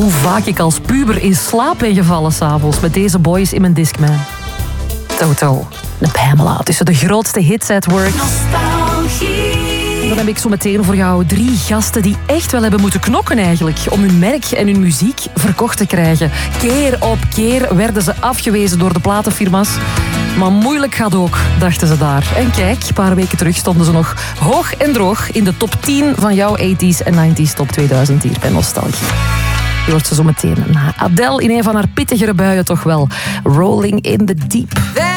hoe vaak ik als puber in slaap ben gevallen s'avonds met deze boys in mijn Discman. Toto, de Pamela, tussen de grootste hits at work. Dan heb ik zo meteen voor jou 3 gasten die echt wel hebben moeten knokken eigenlijk om hun merk en hun muziek verkocht te krijgen. Keer op keer werden ze afgewezen door de platenfirma's. Maar moeilijk gaat ook, dachten ze daar. En kijk, een paar weken terug stonden ze nog hoog en droog in de top 10 van jouw 80s en 90s top 2000 hier bij Nostalgie. Je hoort ze zo meteen na Adele in een van haar pittigere buien toch wel. Rolling in the Deep.